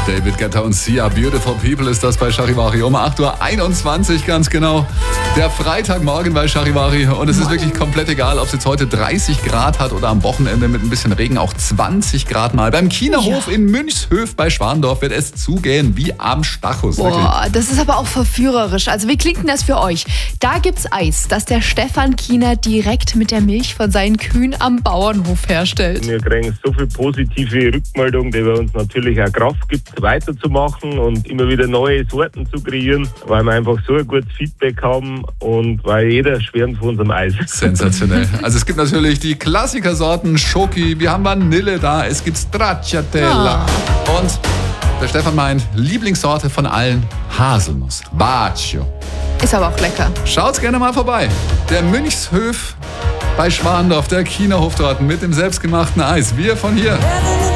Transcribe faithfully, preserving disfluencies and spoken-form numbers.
David Guetta und Sia, Beautiful People ist das bei Charivari um acht Uhr einundzwanzig ganz genau. Der Freitagmorgen bei Charivari und es ist wirklich komplett egal, ob es jetzt heute dreißig Grad hat oder am Wochenende mit ein bisschen Regen auch zwanzig Grad mal. Beim Kienerhof ja. in Münchshöf bei Schwandorf wird es zugehen wie am Stachus. Boah, wirklich. Das ist aber auch verführerisch. Also wie klingt denn das für euch? Da gibt's Eis, das der Stefan Kiener direkt mit der Milch von seinen Kühen am Bauernhof herstellt. Wir kriegen so viel positive Rückmeldung, die uns natürlich auch Kraft gibt, weiterzumachen und immer wieder neue Sorten zu kreieren, weil wir einfach so ein gutes Feedback haben und weil jeder schwärmt von unserem Eis. Sensationell. Also es gibt natürlich die Klassikersorten Schoki, wir haben Vanille da, es gibt Stracciatella ah. und der Stefan meint, Lieblingssorte von allen, Haselnuss, Baccio. Ist aber auch lecker. Schaut's gerne mal vorbei. Der Münchshöf bei Schwandorf, der Kienerhof dort mit dem selbstgemachten Eis. Wir von hier.